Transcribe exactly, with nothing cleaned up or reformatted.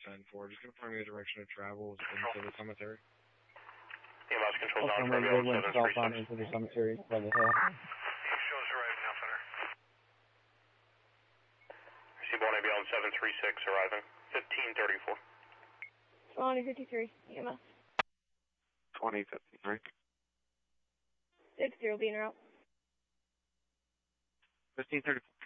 ten four. Just confirm your direction of travel into the cemetery. E M S control Also, down my for went southbound into the cemetery by the hill. Shows arriving now, Center. Seaborn ambulance seven three six arriving. fifteen thirty-four. twenty fifty-three, E M S. twenty fifty-three. six zero being route. fifteen thirty-four.